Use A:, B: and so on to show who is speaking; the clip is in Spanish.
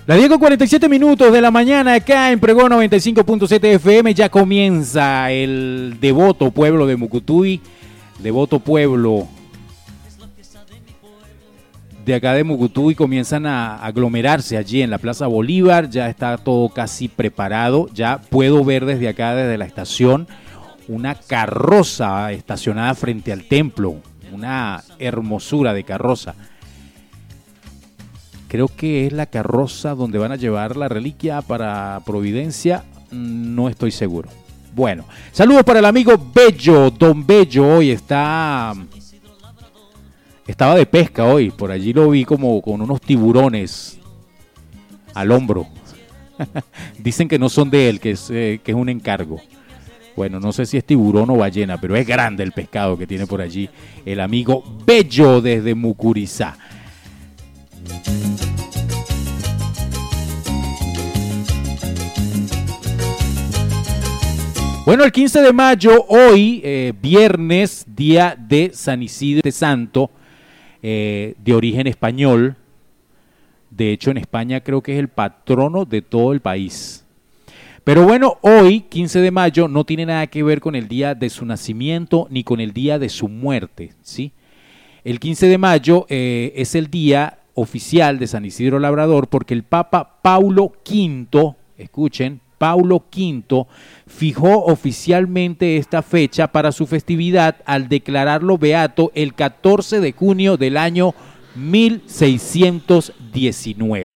A: Las 10:47 de la mañana acá en Pregón 95.7 FM ya comienza el devoto pueblo de Mucutuy, devoto pueblo de acá de Mucutuy. Comienzan a aglomerarse allí en la Plaza Bolívar, ya está todo casi preparado, ya puedo ver desde acá, desde la estación, una carroza estacionada frente al templo, una hermosura de carroza. Creo que es la carroza donde van a llevar la reliquia para Providencia, no estoy seguro. Bueno, saludos para el amigo Bello, don Bello, hoy estaba de pesca hoy, por allí lo vi como con unos tiburones al hombro. Dicen que no son de él, que es un encargo. Bueno, no sé si es tiburón o ballena, pero es grande el pescado que tiene por allí el amigo Bello desde Mucurizá. Bueno, el 15 de mayo, hoy, viernes, día de San Isidro Santo, de origen español. De hecho, en España creo que es el patrono de todo el país. Pero bueno, hoy, 15 de mayo, no tiene nada que ver con el día de su nacimiento ni con el día de su muerte, ¿sí? El 15 de mayo es el día oficial de San Isidro Labrador porque el Papa Paulo V, escuchen, Paulo V fijó oficialmente esta fecha para su festividad al declararlo beato el 14 de junio del año 1619.